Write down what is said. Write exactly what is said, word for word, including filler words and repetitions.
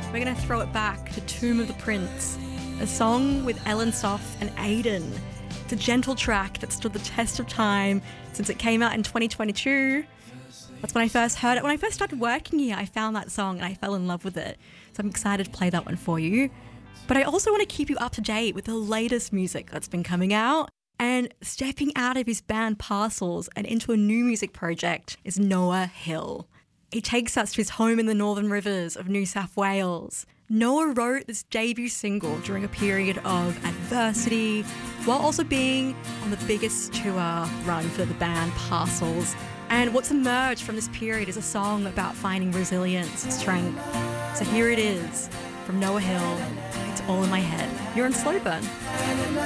we're going to throw it back to Tomb of the Prince, a song with Ellen Soff and Aiden. It's a gentle track that stood the test of time since it came out in twenty twenty-two. That's when I first heard it. When I first started working here, I found that song and I fell in love with it. So I'm excited to play that one for you. But I also want to keep you up to date with the latest music that's been coming out. And stepping out of his band Parcels and into a new music project is Noah Hill. He takes us to his home in the Northern Rivers of New South Wales. Noah wrote this debut single during a period of adversity, while also being on the biggest tour run for the band Parcels. And what's emerged from this period is a song about finding resilience and strength. So here it is, from Noah Hill, It's All in My Head. You're on Slow Burn.